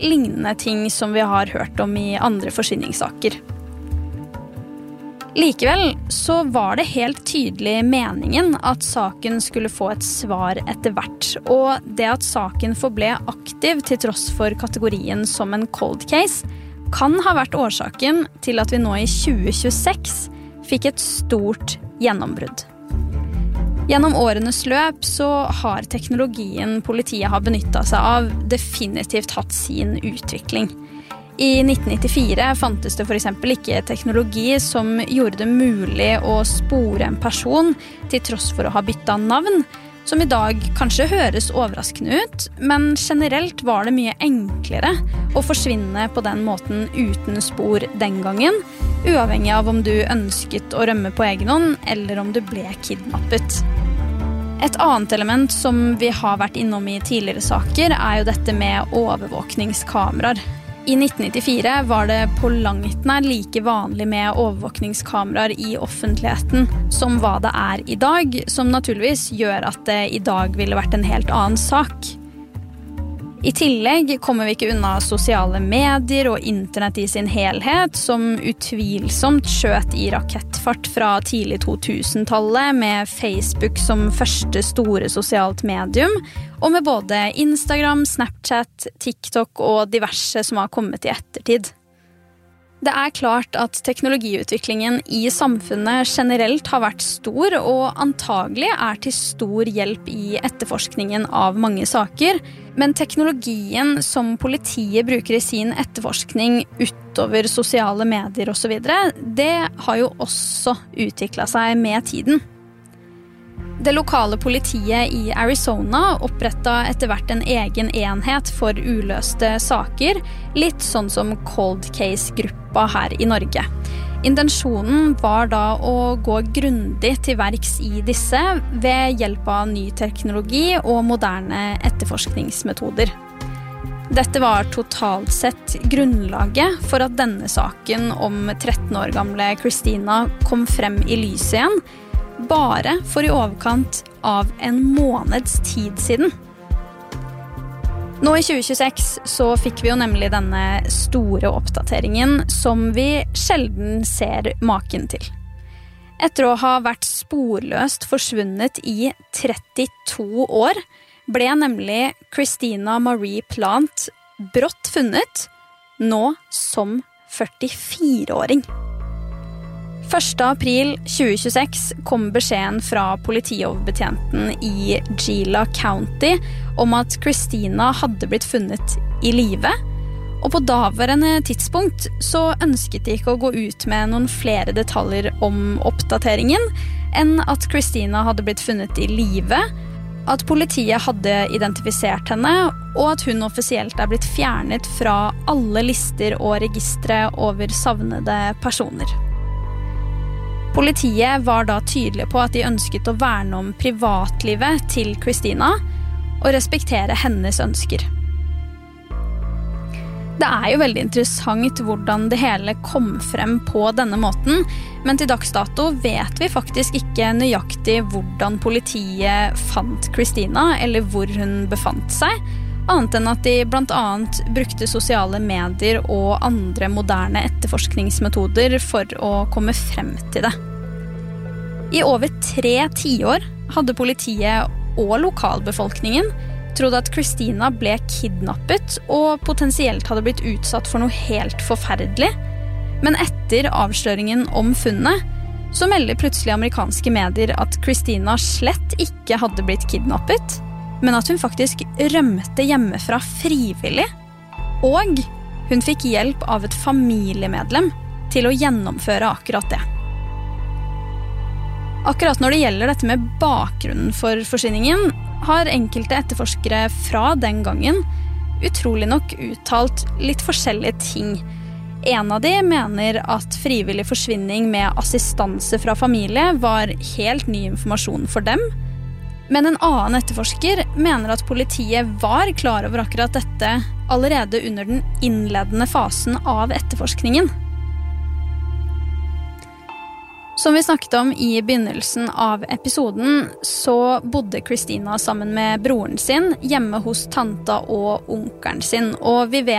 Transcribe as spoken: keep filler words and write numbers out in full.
lignende ting som vi har hørt om i andre forsvinningssaker. Likevel så var det helt tydelig meningen at saken skulle få et svar etter hvert, og det at saken forble aktiv til tross for kategorien som en cold case, kan ha vært årsaken til at vi nå i tjue tjueseks fikk et stort gjennombrudd. Gjennom årenes løp så har teknologien politiet har benyttet seg av definitivt hatt sin utvikling. I nitten nittifire fantes det for eksempel ikke teknologi som gjorde det mulig å spore en person til tross for å ha byttet navn, som i dag kanskje høres overraskende ut, men generelt var det mye enklere å forsvinne på den måten uten spor den gangen, uavhengig av om du ønsket å rømme på egen hånd eller om du ble kidnappet. Et annet element som vi har vært innom i tidligere saker er jo dette med overvåkningskameraer. I nitten nittifire var det på langt nær like vanlig med overvåkningskameraer i offentligheten som hva det er i dag, som naturligvis gjør at det i dag ville vært en helt annen sak. I tillegg kommer vi ikke unna sosiale medier og internett i sin helhet, som utvilsomt skjøt i rakettfart fra tidlig to tusen-tallet med Facebook som første store sosialt medium, og med både Instagram, Snapchat, TikTok og diverse som har kommet i ettertid. Det er klart at teknologiutviklingen i samfunnet generelt har vært stor, og antagelig er til stor hjelp i etterforskningen av mange saker, men teknologien som politiet bruker i sin etterforskning utover sosiale medier og så videre, det har jo også utviklet seg med tiden. Det lokale politiet i Arizona opprettet etter hvert en egen enhet for uløste saker, litt sånn som cold case-gruppa her i Norge. Intensjonen var da å gå grundig til verks i disse ved hjelp av ny teknologi og moderne etterforskningsmetoder. Dette var totalt sett grunnlaget for at denne saken om tretten år gamle Christina kom frem i lyset igjen, bare for i overkant av en måneds tid siden. Nå i tjue tjueseks så fikk vi jo nemlig denne store oppdateringen som vi sjelden ser maken til. Etter å ha vært sporløst forsvunnet i trettito år, ble nemlig Christina Marie Plant brått funnet, nå som førtifire-åring. første april tjue tjueseks kom beskjeden fra politioverbetjenten i Gila County om at Christina hadde blitt funnet i live, og på daværende tidspunkt så ønsket de ikke å gå ut med noen flere detaljer om oppdateringen enn at Christina hadde blitt funnet i live, at politiet hadde identifisert henne, og at hun offisielt er blitt fjernet fra alle lister og registre over savnede personer. Politiet var da tydelige på at de ønsket å verne om privatlivet til Christina og respektere hennes ønsker. Det er jo veldig interessant hvordan det hele kom frem på denne måten, men til dags dato vet vi faktisk ikke nøyaktig hvordan politiet fant Christina eller hvor hun befant seg, annet enn at de blant annet brukte sosiale medier og andre moderne etterforskningsmetoder for å komme frem til det. I over tre tiår hadde politiet og lokalbefolkningen trodd at Christina ble kidnappet og potensielt hadde blitt utsatt for noe helt forferdelig, men etter avsløringen om funnet så melder plutselig amerikanske medier at Christina slett ikke hadde blitt kidnappet, men at hun faktisk rømte hjemmefra frivillig, og hun fikk hjelp av et familiemedlem til å gjennomføre akkurat det. Akkurat når det gjelder dette med bakgrunnen for forsvinningen, har enkelte etterforskere fra den gangen utrolig nok uttalt litt forskjellige ting. En av de mener at frivillig forsvinning med assistanse fra familie var helt ny informasjon for dem, men en annen etterforsker mener at politiet var klar over akkurat dette allerede under den innledende fasen av etterforskningen. Som vi snakket om i begynnelsen av episoden, så bodde Christina sammen med broren sin hjemme hos tanta og onkelen sin, og vi vet